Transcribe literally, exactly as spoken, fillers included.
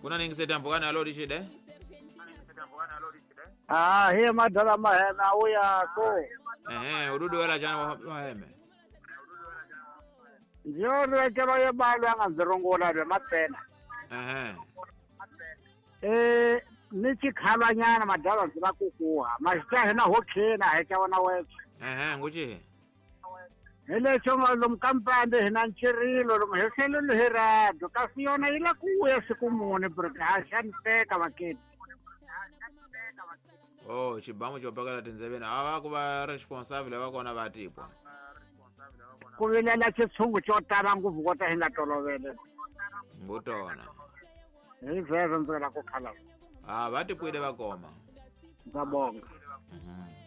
Kuna ningiseta mbukana lori shide? Ah, he madala mahena uya ko. Eh, ududu wala jana waheme. Njoro kero ye balu anga zirongola be matena. Eh. Eh, nichi khabanyana madala zila kukuha. Mashita hena hokhena hecha wana wecha. Eh, nguchi. Hele chonga lum kampande hena nchirilo lum heselo lherado. Kasi yona ila kuya siku mune porque hashan teka maketi. Oh, chibamo chopakala tenzebena. Awa kuba responsable wako na batipwa. Kuvilela chitsungu chotala nguvukota hena tolovele. Ngutona. Hivyo nzela kukhala. Ah, batipwide bakoma. Ngabonga. Mhm.